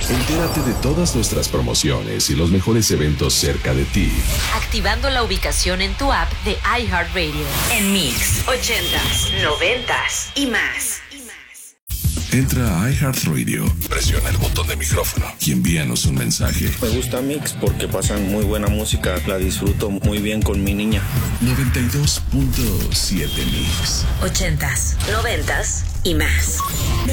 Entérate de todas nuestras promociones y los mejores eventos cerca de ti. Activando la ubicación en tu app de iHeartRadio. En Mix, 80s, 90s y más. Entra a iHeartRadio, presiona el botón de micrófono y envíanos un mensaje. Me gusta Mix porque pasan muy buena música, la disfruto muy bien con mi niña. 92.7 Mix. 80s, 90s y más.